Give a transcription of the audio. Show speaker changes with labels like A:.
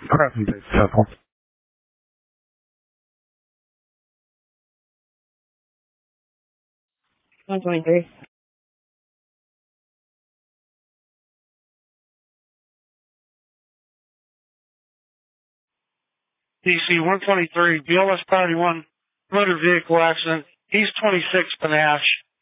A: Crescent Bay Circle.
B: $123.
C: DC 123, BLS Priority 1, motor vehicle accident, East 26 Panache.